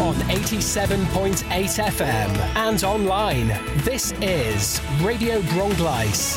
on 87.8 FM and online. This is Radio Bronglais.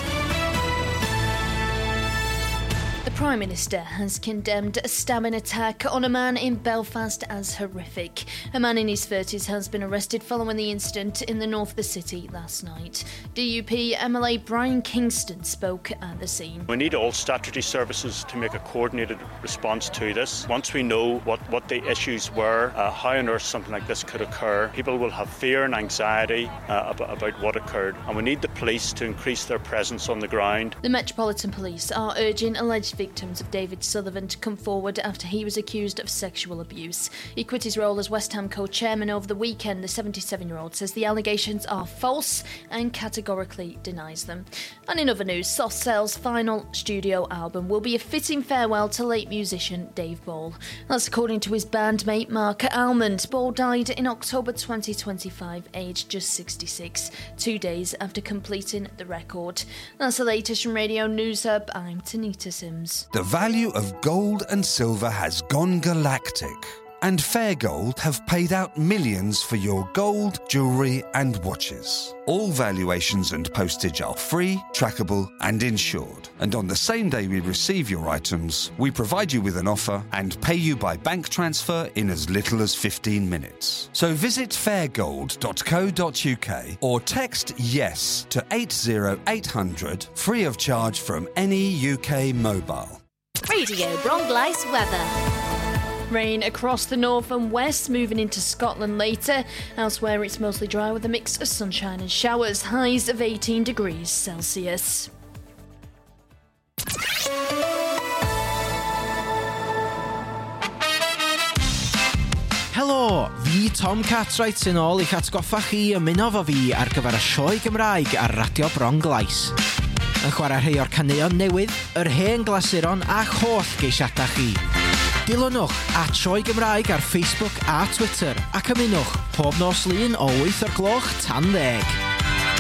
The Prime Minister has condemned a stabbing attack on a man in Belfast as horrific. A man in his 30s has been arrested following the incident in the north of the city last night. DUP MLA Brian Kingston spoke at the scene. We need all statutory services to make a coordinated response to this. Once we know what the issues were, how on earth something like this could occur, people will have fear and anxiety about what occurred. And we need the police to increase their presence on the ground. The Metropolitan Police are urging alleged victims of David Sullivan to come forward after he was accused of sexual abuse. He quit his role as West Ham co-chairman over the weekend. The 77-year-old says the allegations are false and categorically denies them. And in other news, Soft Cell's final studio album will be a fitting farewell to late musician Dave Ball. That's according to his bandmate Mark Almond. Ball died in October 2025, aged just 66, 2 days after completing the record. That's the latest from Radio News Hub. I'm Tanita Sims. The value of gold and silver has gone galactic, and Fair Gold have paid out millions for your gold, jewellery and watches. All valuations and postage are free, trackable and insured. And on the same day we receive your items, we provide you with an offer and pay you by bank transfer in as little as 15 minutes. So visit fairgold.co.uk or text YES to 80800 free of charge from any UK mobile. Radio Bronglais weather. Rain across the north and west, moving into Scotland later. Elsewhere it's mostly dry with a mix of sunshine and showers, highs of 18 degrees Celsius. Helo, fi Tom Cartwright yn ôl i'ch atgoffa chi ymuno fo fi ar gyfer y sioe Gymraeg ar Radio Bronglais. Yn chwarae rhai o'r caneuon newydd, yr hen glasuron a'ch holl geisiadau chi. Dilynwch @sioe Gymraeg ar Facebook a Twitter ac ymunwch pob nos lun o 8 o'r gloch tan 10.